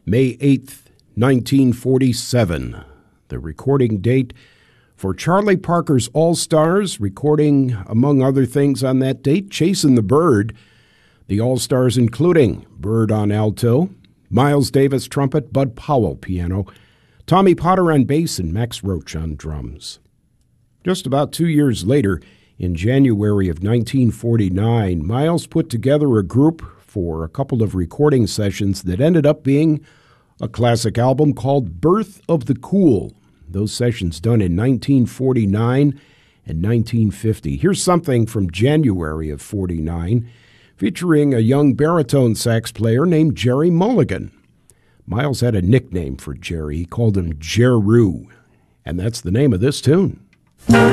May 8th, 1947, the recording date for Charlie Parker's All-Stars, recording, among other things on that date, Chasin' the Bird. The All-Stars including Bird on alto, Miles Davis trumpet, Bud Powell piano, Tommy Potter on bass, and Max Roach on drums. Just about 2 years later, in January of 1949, Miles put together a group for a couple of recording sessions that ended up being a classic album called Birth of the Cool. Those sessions done in 1949 and 1950. Here's something from January of 49, featuring a young baritone sax player named Jerry Mulligan. Miles had a nickname for Jerry. He called him Jeru, and that's the name of this tune.